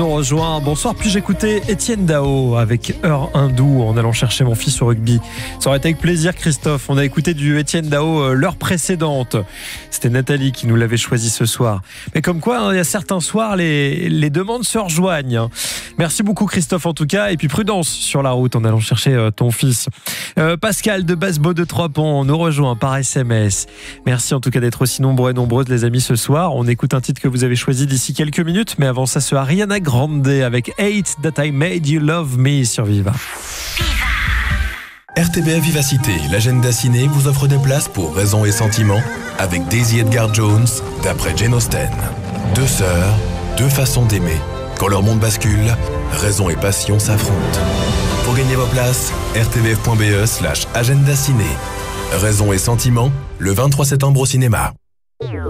Nous rejoint. Bonsoir, puis-je écouter Étienne Dao avec Heure hindoue en allant chercher mon fils au rugby. Ça aurait été avec plaisir, Christophe. On a écouté du Étienne Dao l'heure précédente. C'était Nathalie qui nous l'avait choisi ce soir. Mais comme quoi, il y a certains soirs, les demandes se rejoignent. Merci beaucoup, Christophe, en tout cas. Et puis prudence sur la route en allant chercher ton fils. Pascal de Basbo de Trois-Ponts nous rejoint par SMS. Merci en tout cas d'être aussi nombreux et nombreuses, les amis, ce soir. On écoute un titre que vous avez choisi d'ici quelques minutes. Mais avant ça, ce Ariana Grande avec Hate That I Made You Love Me sur Viva. RTBF Vivacité, l'agenda ciné vous offre des places pour Raison et Sentiment avec Daisy Edgar Jones d'après Jane Austen. Deux sœurs, deux façons d'aimer. Quand leur monde bascule, raison et passion s'affrontent. Pour gagner vos places, rtbf.be/agenda ciné. Raison et Sentiment, le 23 septembre au cinéma.